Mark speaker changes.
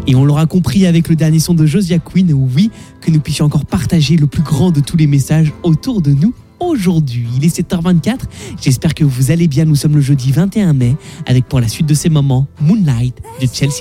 Speaker 1: Et on l'aura compris avec le dernier son de Josia Queen, oui, que nous puissions encore partager le plus grand de tous les messages autour de nous aujourd'hui. Il est 7h24, j'espère que vous allez bien. Nous sommes le jeudi 21 mai avec pour la suite de ces moments Moonlight de Chelsea.